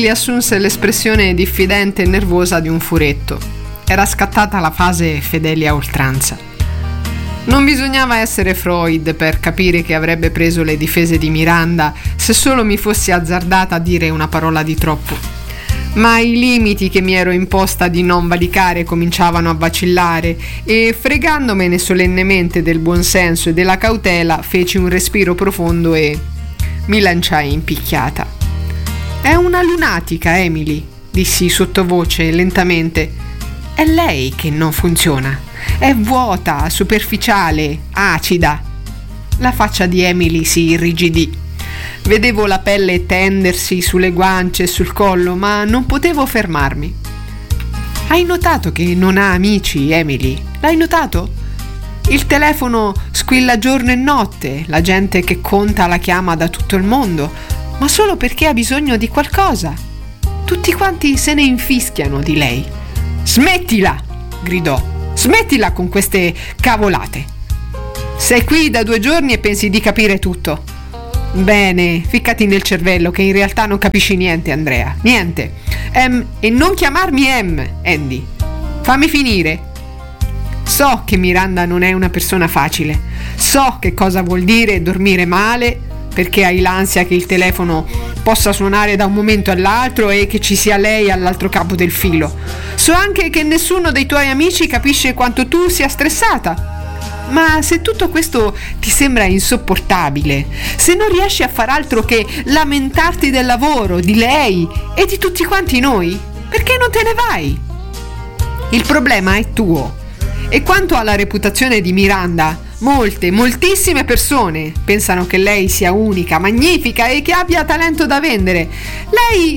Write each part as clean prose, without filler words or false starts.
Emily assunse l'espressione diffidente e nervosa di un furetto. Era scattata la fase fedelia a oltranza. Non bisognava essere Freud per capire che avrebbe preso le difese di Miranda se solo mi fossi azzardata a dire una parola di troppo. Ma i limiti che mi ero imposta di non valicare cominciavano a vacillare e, fregandomene solennemente del buonsenso e della cautela, feci un respiro profondo e mi lanciai in picchiata. «È una lunatica, Emily», dissi sottovoce lentamente. «È lei che non funziona. È vuota, superficiale, acida». La faccia di Emily si irrigidì. Vedevo la pelle tendersi sulle guance e sul collo, ma non potevo fermarmi. «Hai notato che non ha amici, Emily? L'hai notato? Il telefono squilla giorno e notte, la gente che conta la chiama da tutto il mondo, ma solo perché ha bisogno di qualcosa. Tutti quanti se ne infischiano di lei». «Smettila!» gridò. «Smettila con queste cavolate! Sei qui da 2 giorni e pensi di capire tutto. Bene, ficcati nel cervello che in realtà non capisci niente, Andrea. Niente. E non chiamarmi Andy. Fammi finire. So che Miranda non è una persona facile. So che cosa vuol dire dormire male, perché hai l'ansia che il telefono possa suonare da un momento all'altro e che ci sia lei all'altro capo del filo. So anche che nessuno dei tuoi amici capisce quanto tu sia stressata. Ma se tutto questo ti sembra insopportabile, se non riesci a far altro che lamentarti del lavoro, di lei e di tutti quanti noi, perché non te ne vai? Il problema è tuo. E quanto alla reputazione di Miranda, moltissime persone pensano che lei sia unica, magnifica e che abbia talento da vendere. Lei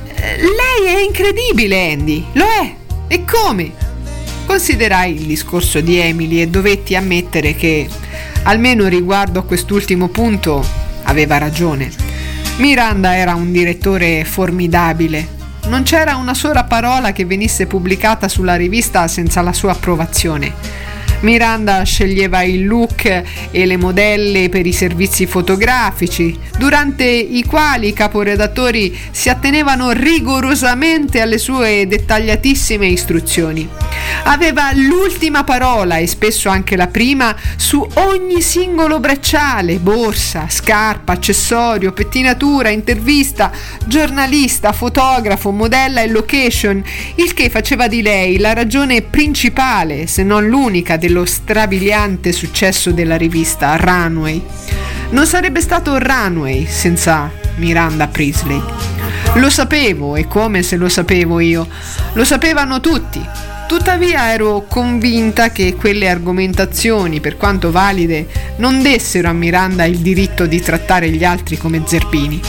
è incredibile, Andy, lo è. E come? Considerai il discorso di Emily e dovetti ammettere che, almeno riguardo a quest'ultimo punto, aveva ragione. Miranda era un direttore formidabile. Non c'era una sola parola che venisse pubblicata sulla rivista senza la sua approvazione. Miranda sceglieva il look e le modelle per i servizi fotografici, durante i quali i caporedattori si attenevano rigorosamente alle sue dettagliatissime istruzioni. Aveva l'ultima parola e spesso anche la prima su ogni singolo bracciale, borsa, scarpa, accessorio, pettinatura, intervista, giornalista, fotografo, modella e location, il che faceva di lei la ragione principale, se non l'unica, dello strabiliante successo della rivista Runway. Non sarebbe stato Runway senza Miranda Priestley. Lo sapevo, e come se lo sapevo io. Lo sapevano tutti. Tuttavia ero convinta che quelle argomentazioni, per quanto valide, non dessero a Miranda il diritto di trattare gli altri come zerbini.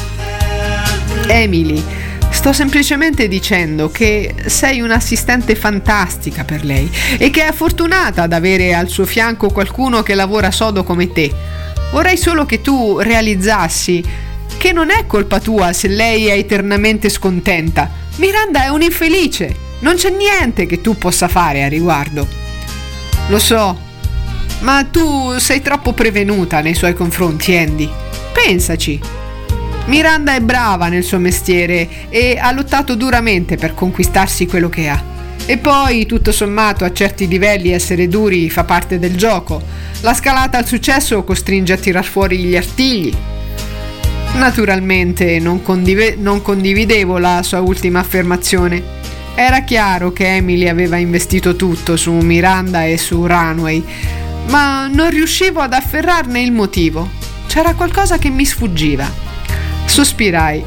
Emily, sto semplicemente dicendo che sei un'assistente fantastica per lei e che è fortunata ad avere al suo fianco qualcuno che lavora sodo come te. Vorrei solo che tu realizzassi che non è colpa tua se lei è eternamente scontenta. Miranda è un'infelice. Non c'è niente che tu possa fare a riguardo. Lo so, ma tu sei troppo prevenuta nei suoi confronti, Andy. Pensaci. Miranda è brava nel suo mestiere e ha lottato duramente per conquistarsi quello che ha. E poi, tutto sommato, a certi livelli essere duri fa parte del gioco. La scalata al successo costringe a tirar fuori gli artigli. Naturalmente non condividevo la sua ultima affermazione. Era chiaro che Emily aveva investito tutto su Miranda e su Runway, ma non riuscivo ad afferrarne il motivo. C'era qualcosa che mi sfuggiva. Sospirai.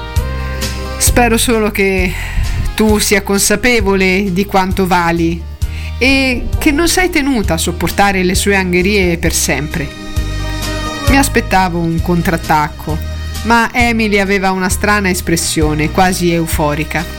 Spero solo che tu sia consapevole di quanto vali e che non sei tenuta a sopportare le sue angherie per sempre. Mi aspettavo un contrattacco, ma Emily aveva una strana espressione, quasi euforica.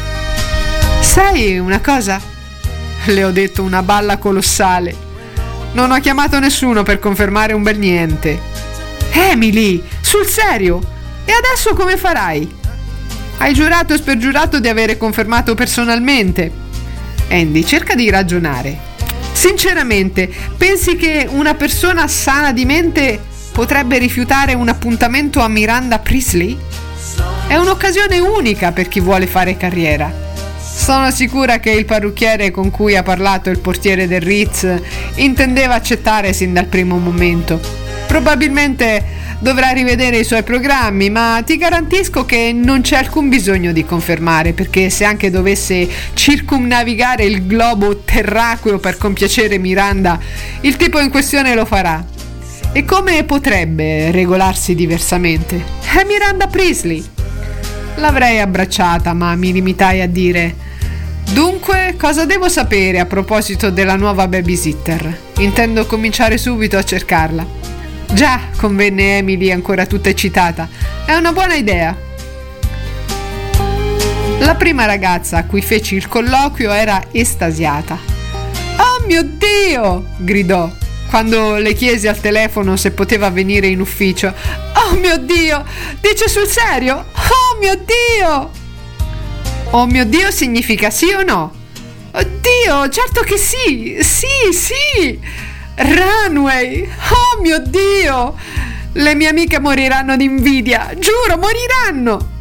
«Sai una cosa?» Le ho detto, una balla colossale. Non ho chiamato nessuno per confermare un bel niente. «Emily, sul serio? E adesso come farai?» «Hai giurato e spergiurato di avere confermato personalmente». «Andy, cerca di ragionare. Sinceramente, pensi che una persona sana di mente potrebbe rifiutare un appuntamento a Miranda Priestley?» È un'occasione unica per chi vuole fare carriera. Sono sicura che il parrucchiere con cui ha parlato il portiere del Ritz intendeva accettare sin dal primo momento. Probabilmente dovrà rivedere i suoi programmi, ma ti garantisco che non c'è alcun bisogno di confermare, perché se anche dovesse circumnavigare il globo terracqueo per compiacere Miranda, il tipo in questione lo farà. E come potrebbe regolarsi diversamente? È Miranda Priestley. L'avrei abbracciata, ma mi limitai a dire: dunque, cosa devo sapere a proposito della nuova babysitter? Intendo cominciare subito a cercarla. Già, convenne Emily, ancora tutta eccitata. È una buona idea. La prima ragazza a cui feci il colloquio era estasiata. Oh mio Dio! Gridò quando le chiesi al telefono se poteva venire in ufficio. Oh mio Dio! Dice sul serio? Oh mio Dio! Oh mio Dio significa sì o no? Oddio, certo che sì! Sì! Runway! Oh mio Dio! Le mie amiche moriranno di invidia! Giuro, moriranno!